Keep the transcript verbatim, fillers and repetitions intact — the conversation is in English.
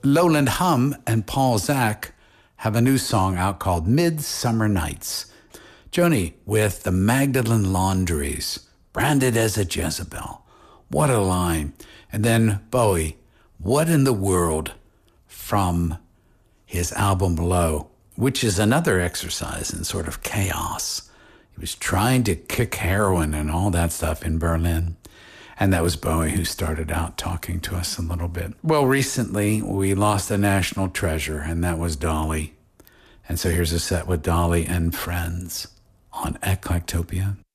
Lowland Hum and Paul Zak have a new song out called Midsummer Nights. Joni with the Magdalene Laundries, branded as a Jezebel. What a line. And then Bowie, What in the World, from his album Low, which is another exercise in sort of chaos. He was trying to kick heroin and all that stuff in Berlin. And that was Bowie who started out talking to us a little bit. Well, recently we lost a national treasure, and that was Dolly. And so here's a set with Dolly and friends on Eclectopia.